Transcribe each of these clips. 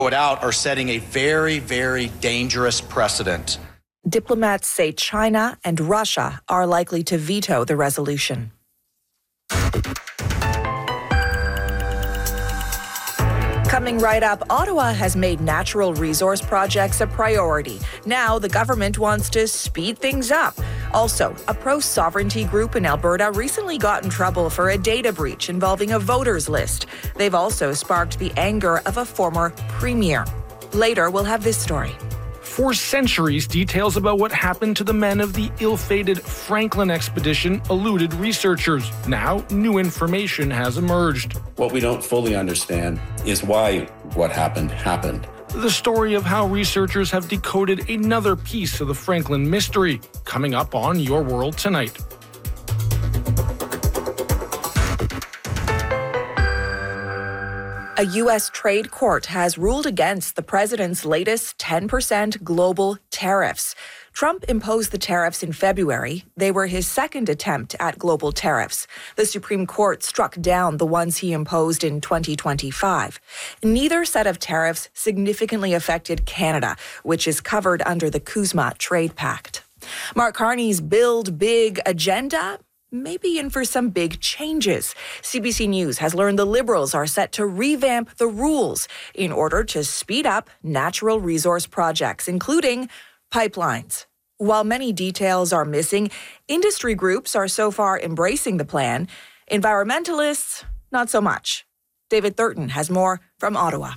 out are setting a very, very dangerous precedent. Diplomats say China and Russia are likely to veto the resolution. Coming right up, Ottawa has made natural resource projects a priority. Now the government wants to speed things up. Also, a pro-sovereignty group in Alberta recently got in trouble for a data breach involving a voters list. They've also sparked the anger of a former premier. Later, we'll have this story. For centuries, details about what happened to the men of the ill-fated Franklin expedition eluded researchers. Now, new information has emerged. What we don't fully understand is why what happened. The story of how researchers have decoded another piece of the Franklin mystery, coming up on Your World Tonight. A U.S. trade court has ruled against the president's latest 10% global tariffs. Trump imposed the tariffs in February. They were his second attempt at global tariffs. The Supreme Court struck down the ones he imposed in 2025. Neither set of tariffs significantly affected Canada, which is covered under the CUSMA Trade Pact. Mark Carney's Build Big agenda may be in for some big changes. CBC News has learned the Liberals are set to revamp the rules in order to speed up natural resource projects, including pipelines. While many details are missing, industry groups are so far embracing the plan. Environmentalists, not so much. David Thurton has more from Ottawa.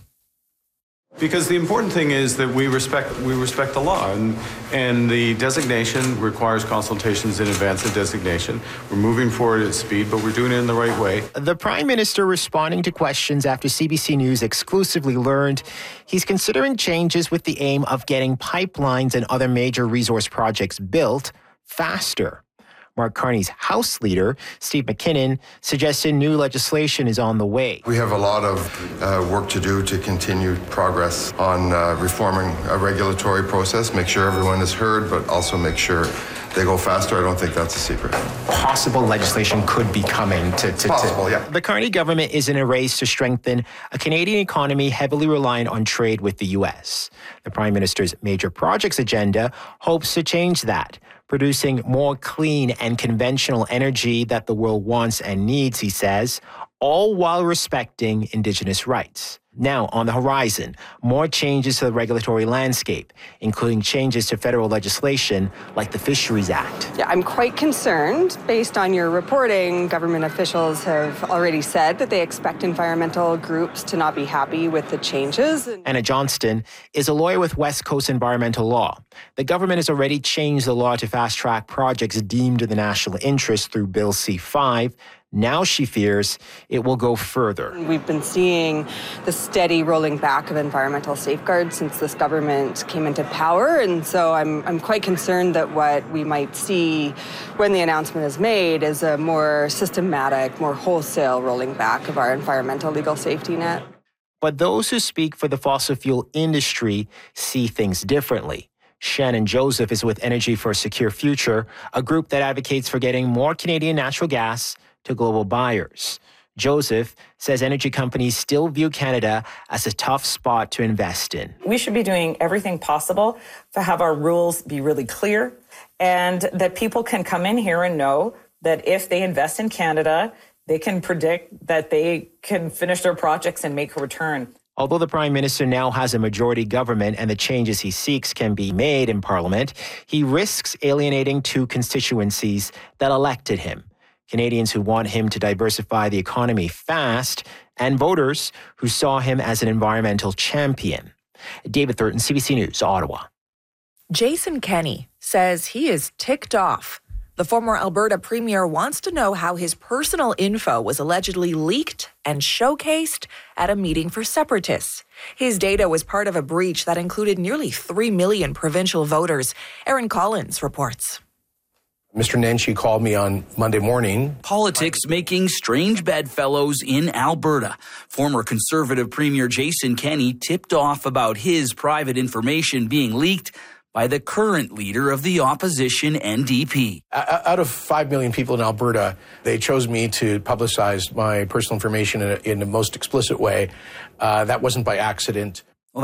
Because the important thing is that we respect the law, and the designation requires consultations in advance of designation. We're moving forward at speed, but we're doing it in the right way. The Prime Minister responding to questions after CBC News exclusively learned he's considering changes with the aim of getting pipelines and other major resource projects built faster. Mark Carney's House Leader, Steve McKinnon, suggested new legislation is on the way. We have a lot of work to do to continue progress on reforming a regulatory process, make sure everyone is heard, but also make sure they go faster. I don't think that's a secret. Possible legislation could be coming Possible, yeah. The Carney government is in a race to strengthen a Canadian economy heavily reliant on trade with the U.S. The Prime Minister's major projects agenda hopes to change that, producing more clean and conventional energy that the world wants and needs, he says, all while respecting Indigenous rights. Now, on the horizon, more changes to the regulatory landscape, including changes to federal legislation like the Fisheries Act. Yeah, I'm quite concerned. Based on your reporting, government officials have already said that they expect environmental groups to not be happy with the changes. Anna Johnston is a lawyer with West Coast Environmental Law. The government has already changed the law to fast-track projects deemed in the national interest through Bill C-5. Now she fears it will go further. We've been seeing the steady rolling back of environmental safeguards since this government came into power, and so I'm quite concerned that what we might see when the announcement is made is a more systematic, more wholesale rolling back of our environmental legal safety net. But those who speak for the fossil fuel industry see things differently. Shannon Joseph is with Energy for a Secure Future, a group that advocates for getting more Canadian natural gas to global buyers. Joseph says energy companies still view Canada as a tough spot to invest in. We should be doing everything possible to have our rules be really clear and that people can come in here and know that if they invest in Canada, they can predict that they can finish their projects and make a return. Although the Prime Minister now has a majority government and the changes he seeks can be made in Parliament, he risks alienating two constituencies that elected him. Canadians who want him to diversify the economy fast, and voters who saw him as an environmental champion. David Thurton, CBC News, Ottawa. Jason Kenney says he is ticked off. The former Alberta Premier wants to know how his personal info was allegedly leaked and showcased at a meeting for separatists. His data was part of a breach that included nearly 3 million provincial voters. Aaron Collins reports. Mr. Nenshi called me on Monday morning. Politics making strange bedfellows in Alberta. Former Conservative Premier Jason Kenney tipped off about his private information being leaked by the current leader of the opposition NDP. Out of 5 million people in Alberta, they chose me to publicize my personal information in the most explicit way. That wasn't by accident.